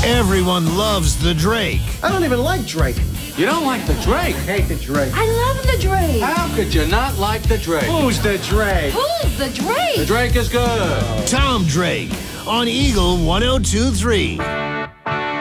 Everyone loves the Drake. I don't even like Drake. You don't like the Drake? I hate the Drake. I love the Drake. How could you not like the Drake? Who's the Drake? Who's the Drake? The Drake is good. Tom Drake on Eagle 102.3.